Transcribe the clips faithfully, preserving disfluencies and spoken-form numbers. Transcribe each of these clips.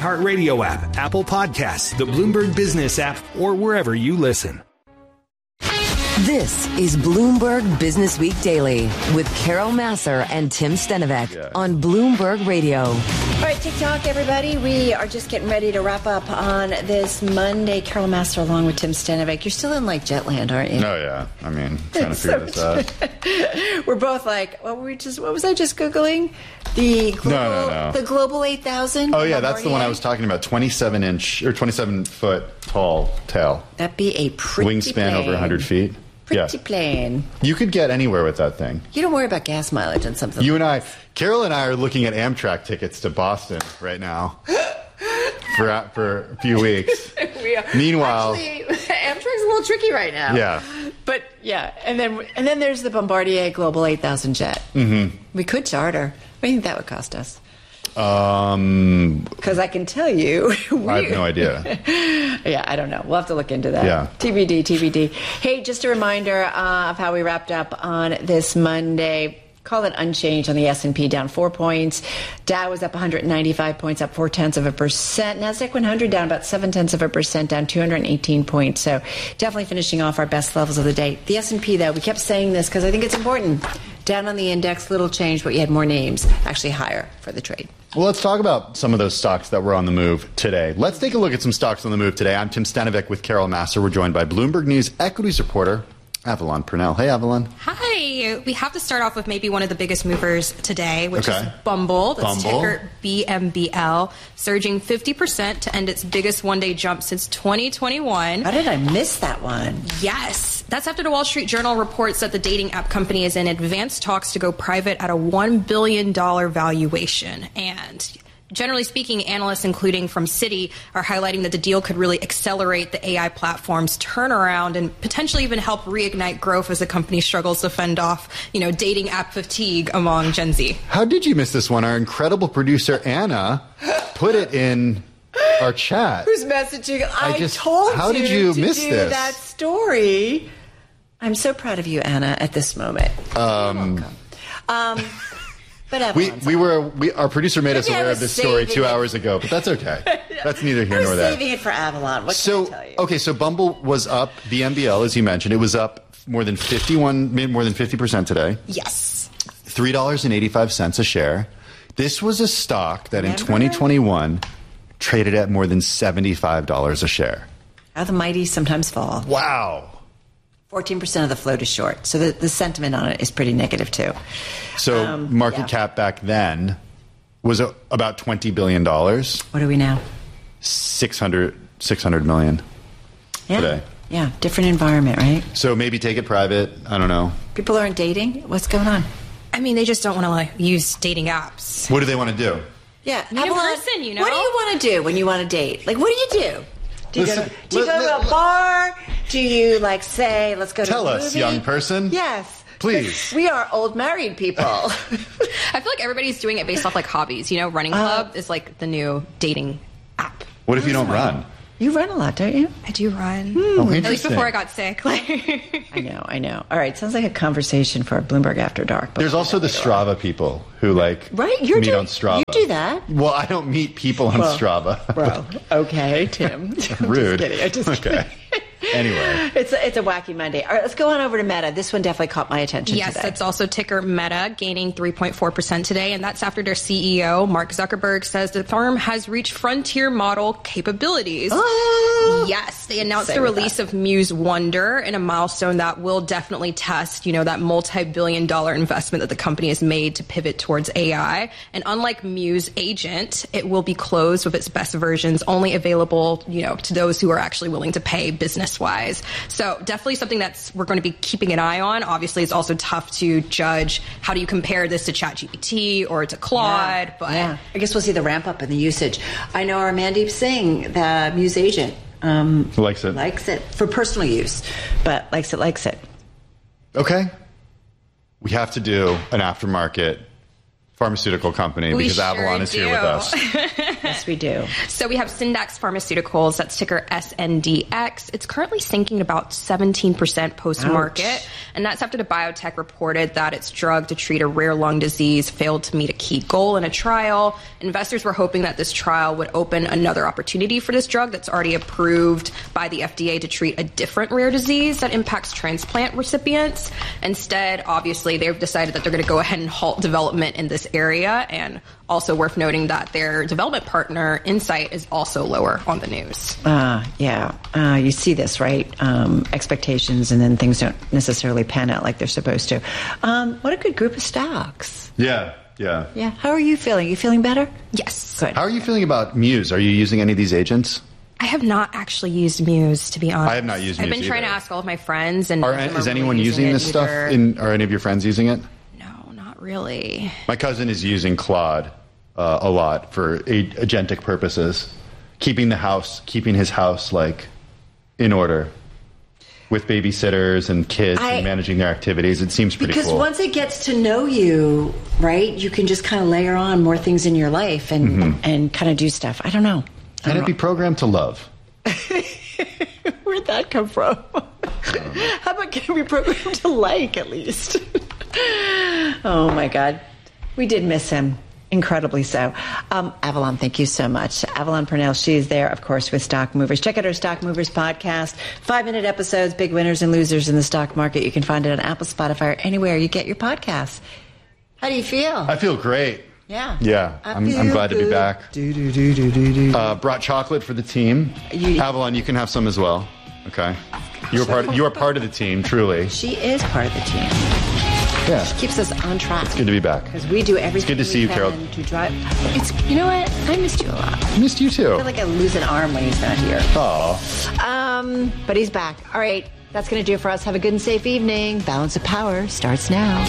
iHeartRadio app, Apple Podcasts, the Bloomberg Business app, or wherever you listen. This is Bloomberg Business Week Daily with Carol Massar and Tim Stenovec yeah. on Bloomberg Radio. All right, TikTok, everybody. We are just getting ready to wrap up on this Monday. Carol Massar along with Tim Stenovec. You're still in like Jetland, aren't you? Oh, yeah. I mean, trying to figure this out. We're both like, what were we just? What was I just Googling? The global, no, no, no. The Global eight thousand? Oh, yeah, that's the one I was talking about. twenty-seven inch or twenty-seven foot tall tail. That'd be a pretty wingspan plane. over one hundred feet. Pretty yeah. plane. You could get anywhere with that thing. You don't worry about gas mileage and something. You and I, Carol and I are looking at Amtrak tickets to Boston right now for for a few weeks. we are. Meanwhile, actually, Amtrak's a little tricky right now. Yeah. But yeah, and then and then there's the Bombardier Global eight thousand jet. Mm-hmm. We could charter. What do you think that would cost us? Um, because I can tell you, we, I have no idea. Yeah, I don't know. We'll have to look into that. Yeah. T B D, T B D. Hey, just a reminder uh, of how we wrapped up on this Monday. Call it unchanged on the S and P, down four points. Dow was up one hundred ninety-five points, up four tenths of a percent. Nasdaq one hundred down about seven tenths of a percent, down two hundred eighteen points. So definitely finishing off our best levels of the day. The S and P, though, we kept saying this because I think it's important. Down on the index, little change, but you had more names, actually higher for the trade. Well, let's talk about some of those stocks that were on the move today. Let's take a look at some stocks on the move today. I'm Tim Stenovec with Carol Massar. We're joined by Bloomberg News equities reporter Avalon Purnell. Hey, Avalon. Hi. We have to start off with maybe one of the biggest movers today, which okay. is Bumble. That's Bumble. ticker B M B L, surging fifty percent to end its biggest one-day jump since twenty twenty-one. How did I miss that one? Yes. That's after the Wall Street Journal reports that the dating app company is in advanced talks to go private at a one billion dollars valuation. And generally speaking, analysts, including from Citi, are highlighting that the deal could really accelerate the A I platform's turnaround and potentially even help reignite growth as the company struggles to fend off, you know, dating app fatigue among Gen Z. How did you miss this one? Our incredible producer, Anna, put it in our chat. Who's messaging? I, I just, told how you did you to miss do this? that story. I'm so proud of you, Anna, at this moment. Um, You're welcome. Um, But we we were we our producer made us Maybe aware of this story two it. hours ago, but that's okay. That's neither here I was nor there. saving it for Avalon. What so can I tell you? okay, so Bumble was up. B M B L, as you mentioned, it was up more than fifty-one, more than fifty percent today. Yes, three dollars and eighty-five cents a share. This was a stock that Remember? in twenty twenty-one traded at more than seventy-five dollars a share. How the mighty sometimes fall. Wow. fourteen percent of the float is short. So the, the sentiment on it is pretty negative, too. So Um, market yeah. cap back then was a, about twenty billion dollars. What are we now? six hundred, six hundred million Yeah. today. Yeah, different environment, right? So maybe take it private. I don't know. People aren't dating. What's going on? I mean, they just don't want to like use dating apps. What do they want to do? Yeah, Meet in Avalon, person, you know? What do you want to do when you want to date? Like, what do you do? Do you Listen, go, to, do you let- go to let- a bar? Do you, like, say, let's go Tell to a us, movie? young person. Yes. Please. We are old married people. I feel like everybody's doing it based off like hobbies. You know, running club uh, is like the new dating app. What if you don't run? You run a lot, don't you? I do run. Oh, At least before I got sick. Like, I know, I know. All right, sounds like a conversation for Bloomberg After Dark. But There's also the Strava people who like right? You're meet doing, on Strava. You do that? Well, I don't meet people on Well, Strava. Well, okay, Tim. Rude. I'm just kidding. I'm just okay. kidding. Anyway. It's a, it's a wacky Monday. All right, let's go on over to Meta. This one definitely caught my attention yes, today. it's also ticker Meta, gaining three point four percent today. And that's after their C E O, Mark Zuckerberg, says the firm has reached frontier model capabilities. Oh, yes, they announced Say the with release that. of Muse Wonder in a milestone that will definitely test, you know, that multi-billion dollar investment that the company has made to pivot towards A I. And unlike Muse Agent, it will be closed with its best versions only available, you know, to those who are actually willing to pay business-wise. So definitely something that's we're going to be keeping an eye on. Obviously, it's also tough to judge how do you compare this to ChatGPT or to Claude. Yeah, but yeah. I guess we'll see the ramp up in the usage. I know our Mandeep Singh, the Muse agent, um, likes it. Likes it for personal use, but likes it, likes it. Okay. We have to do an aftermarket pharmaceutical company We because sure Avalon is do. here with us. Yes, we do. So we have Syndax Pharmaceuticals, that's ticker S N D X. It's currently sinking about seventeen percent post-market, Ouch. and that's after the biotech reported that its drug to treat a rare lung disease failed to meet a key goal in a trial. Investors were hoping that this trial would open another opportunity for this drug that's already approved by the F D A to treat a different rare disease that impacts transplant recipients. Instead, obviously, they've decided that they're going to go ahead and halt development in this area, and also worth noting that their development partner, Incyte, is also lower on the news. Uh, yeah. Uh, you see this, right? Um, expectations, and then things don't necessarily pan out like they're supposed to. Um, what a good group of stocks. Yeah, yeah. Yeah. How are you feeling? You feeling better? Yes. Good. How are you feeling about Muse? Are you using any of these agents? I have not actually used Muse, to be honest. I have not used I've Muse been trying either. to ask all of my friends, and Are, none of them is are anyone really using it this stuff? either. In, are any of your friends using it? No, not really. My cousin is using Claude uh, a lot for a- agentic purposes, keeping the house, keeping his house like in order with babysitters and kids I- and managing their activities. It seems pretty Because cool. once it gets to know you, right, you can just kind of layer on more things in your life and Mm-hmm. and kind of do stuff. I don't know. I Can don't it be programmed to love? Where'd that come from? How about can we program to like at least? Oh my God. We did miss him. Incredibly so. Um, Avalon, thank you so much. Avalon Purnell, she's there, of course, with Stock Movers. Check out our Stock Movers podcast. Five-minute episodes, big winners and losers in the stock market. You can find it on Apple, Spotify, or anywhere you get your podcasts. How do you feel? I feel great. Yeah. Yeah, I I'm, I'm feel glad to be good. back. Do, do, do, do, do, do. Uh, brought chocolate for the team. You- Avalon, you can have some as well. Okay. You are part. You are part of the team, truly. She is part of the team. Yeah. She keeps us on track. It's good to be back. Because we do everything good to we see you, can Carol. to drive. It's, you know what? I missed you a lot. I Missed you too. feel like I lose an arm when he's not here. Aw. Um, but he's back. All right. That's going to do it for us. Have a good and safe evening. Balance of Power starts now.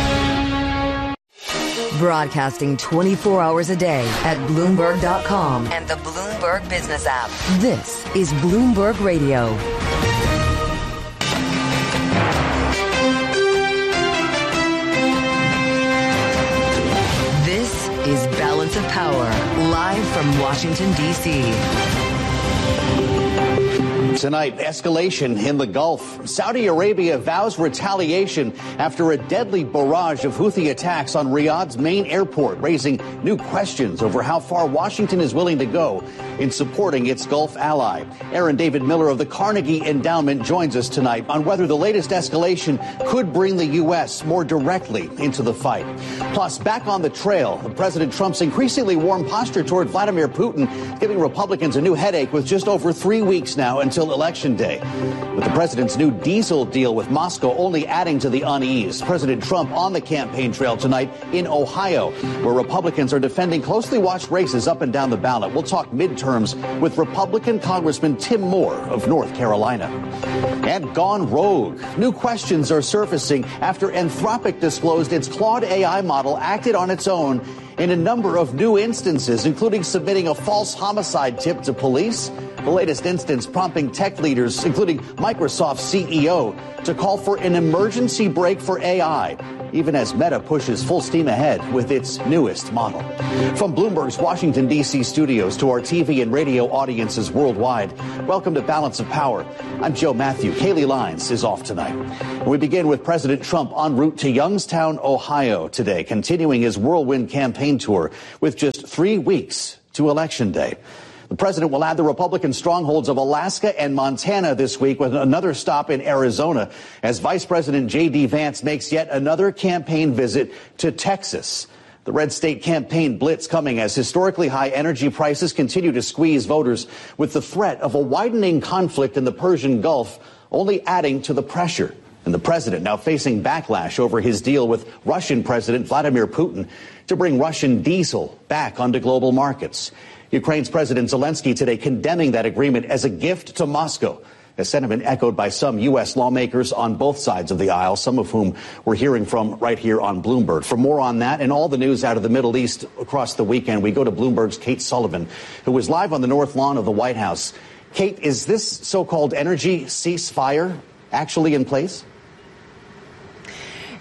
Broadcasting twenty-four hours a day at Bloomberg dot com and the Bloomberg Business app. This is Bloomberg Radio. This is Balance of Power, live from Washington, D C. Tonight, escalation in the Gulf. Saudi Arabia vows retaliation after a deadly barrage of Houthi attacks on Riyadh's main airport, raising new questions over how far Washington is willing to go in supporting its Gulf ally. Aaron David Miller of the Carnegie Endowment joins us tonight on whether the latest escalation could bring the U S more directly into the fight. Plus, back on the trail, President Trump's increasingly warm posture toward Vladimir Putin, giving Republicans a new headache with just over three weeks now until Election Day. With the president's new diesel deal with Moscow only adding to the unease, President Trump on the campaign trail tonight in Ohio, where Republicans are defending closely watched races up and down the ballot. We'll talk midterms with Republican Congressman Tim Moore of North Carolina. And gone rogue. New questions are surfacing after Anthropic disclosed its Claude A I model acted on its own in a number of new instances, including submitting a false homicide tip to police. The latest instance prompting tech leaders, including Microsoft's C E O, to call for an emergency brake for A I, even as Meta pushes full steam ahead with its newest model. From Bloomberg's Washington, D C studios to our T V and radio audiences worldwide, welcome to Balance of Power. I'm Joe Matthew. Kaylee Lyons is off tonight. We begin with President Trump en route to Youngstown, Ohio today, continuing his whirlwind campaign tour with just three weeks to Election Day. The president will add the Republican strongholds of Alaska and Montana this week with another stop in Arizona as Vice President J D. Vance makes yet another campaign visit to Texas. The red state campaign blitz coming as historically high energy prices continue to squeeze voters, with the threat of a widening conflict in the Persian Gulf only adding to the pressure. And the president now facing backlash over his deal with Russian President Vladimir Putin to bring Russian diesel back onto global markets. Ukraine's President Zelensky today condemning that agreement as a gift to Moscow, a sentiment echoed by some U S lawmakers on both sides of the aisle, some of whom we're hearing from right here on Bloomberg. For more on that and all the news out of the Middle East across the weekend, we go to Bloomberg's Kate Sullivan, who was live on the North Lawn of the White House. Kate, is this so-called energy ceasefire actually in place?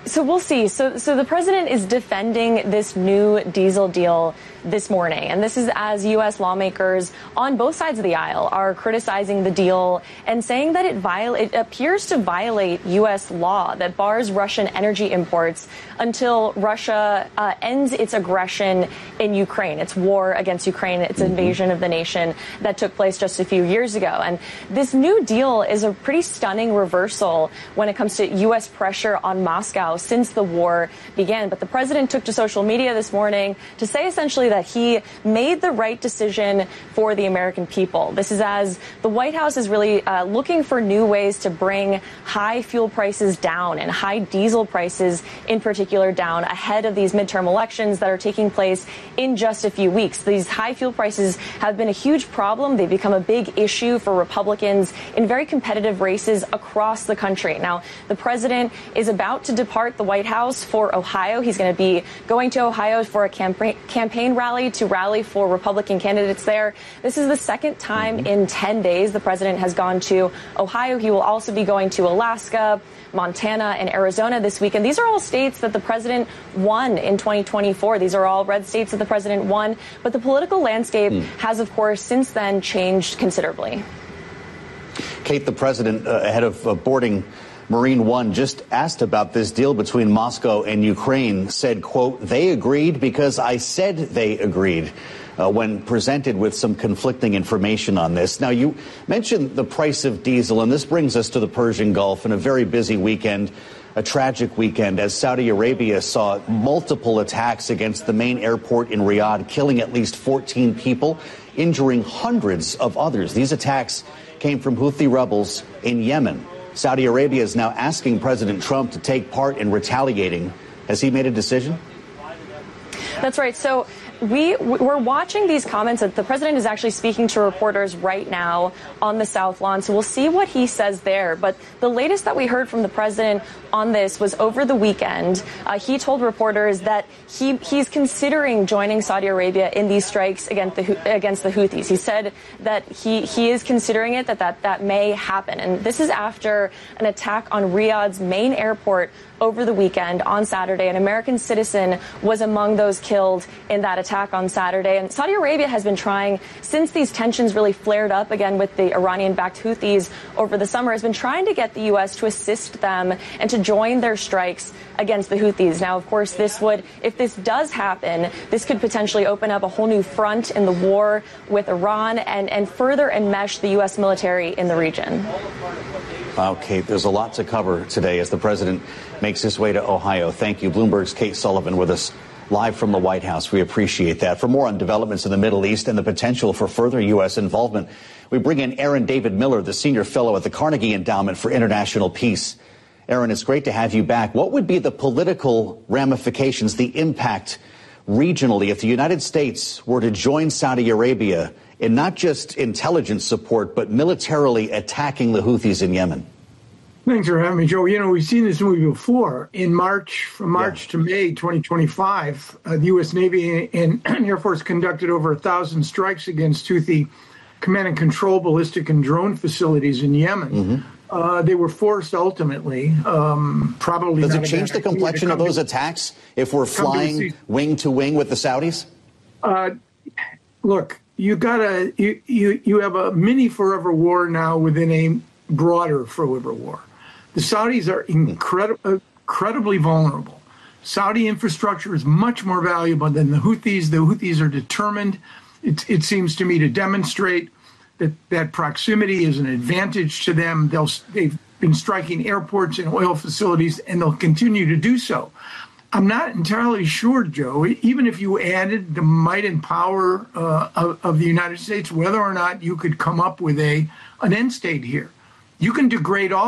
So we'll see. So, so the president is defending this new diesel deal this morning, and this is as U S lawmakers on both sides of the aisle are criticizing the deal and saying that it, viol- it appears to violate U S law that bars Russian energy imports until Russia uh, ends its aggression in Ukraine, its war against Ukraine, its invasion of the nation that took place just a few years ago. And this new deal is a pretty stunning reversal when it comes to U S pressure on Moscow since the war began. But the president took to social media this morning to say essentially that he made the right decision for the American people. This is as the White House is really uh, looking for new ways to bring high fuel prices down and high diesel prices in particular down ahead of these midterm elections that are taking place in just a few weeks. These high fuel prices have been a huge problem. They've become a big issue for Republicans in very competitive races across the country. Now, the president is about to depart the White House for Ohio. He's going to be going to Ohio for a campaign campaign rally to rally for Republican candidates there. This is the second time in ten days the president has gone to Ohio. He will also be going to Alaska, Montana, and Arizona this week. And these are all states that the president won in twenty twenty-four. These are all red states that the president won. But the political landscape mm. has, of course, since then changed considerably. Kate, the president, uh, ahead of uh, boarding Marine One, just asked about this deal between Moscow and Ukraine, said, quote, they agreed because I said they agreed, uh, when presented with some conflicting information on this. Now, you mentioned the price of diesel, and this brings us to the Persian Gulf and a very busy weekend, a tragic weekend, as Saudi Arabia saw multiple attacks against the main airport in Riyadh, killing at least fourteen people, injuring hundreds of others. These attacks came from Houthi rebels in Yemen. Saudi Arabia is now asking President Trump to take part in retaliating. Has he made a decision? That's right. So we, we're watching these comments. The president is actually speaking to reporters right now on the South Lawn. So we'll see what he says there. But the latest that we heard from the president on this was over the weekend. Uh, he told reporters that he he's considering joining Saudi Arabia in these strikes against the against the Houthis. He said that he, he is considering it, that, that that may happen. And this is after an attack on Riyadh's main airport over the weekend on Saturday. An American citizen was among those killed in that attack on Saturday. And Saudi Arabia has been trying, since these tensions really flared up again with the Iranian-backed Houthis over the summer, has been trying to get the U S to assist them and to join their strikes against the Houthis. Now, of course, this would, if this does happen, this could potentially open up a whole new front in the war with Iran and, and further enmesh the U S military in the region. Wow, Kate, there's a lot to cover today as the president makes his way to Ohio. Thank you. Bloomberg's Kate Sullivan with us live from the White House. We appreciate that. For more on developments in the Middle East and the potential for further U S involvement, we bring in Aaron David Miller, the senior fellow at the Carnegie Endowment for International Peace. Aaron, it's great to have you back. What would be the political ramifications, the impact regionally if the United States were to join Saudi Arabia in not just intelligence support, but militarily attacking the Houthis in Yemen? Thanks for having me, Joe. You know, we've seen this movie before. In March, from March yeah. to May twenty twenty-five, uh, the U S Navy and Air Force conducted over a thousand strikes against Houthi command and control ballistic and drone facilities in Yemen. Mm-hmm. Uh, they were forced ultimately, um, probably. Does it change the complexion of those attacks if we're flying wing to wing with the Saudis? Uh, look, you got a you, you you have a mini forever war now within a broader forever war. The Saudis are incredi- incredibly vulnerable. Saudi infrastructure is much more valuable than the Houthis. The Houthis are determined, it, it seems to me, to demonstrate that that proximity is an advantage to them. They'll, they've been striking airports and oil facilities, and they'll continue to do so. I'm not entirely sure, Joe, even if you added the might and power uh, of, of the United States, whether or not you could come up with a an end state here. You can degrade all